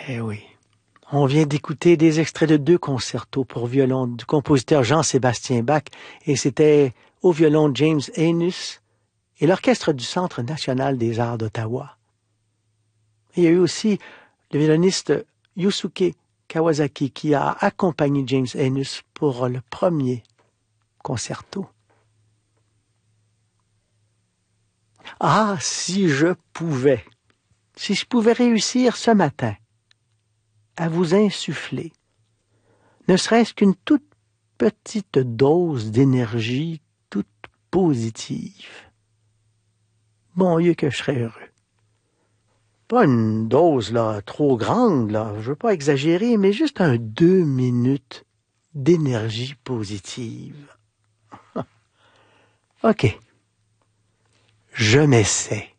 Eh oui. On vient d'écouter des extraits de 2 concertos pour violon du compositeur Jean-Sébastien Bach et c'était au violon James Ainus et l'orchestre du Centre national des arts d'Ottawa. Il y a eu aussi le violoniste Yusuke Kawasaki qui a accompagné James Ainus pour le premier concerto. Ah, si je pouvais réussir ce matin à vous insuffler, ne serait-ce qu'une toute petite dose d'énergie toute positive, bon Dieu que je serais heureux. Pas une dose là trop grande, là, je veux pas exagérer, mais juste 2 minutes d'énergie positive. OK, je m'essaie.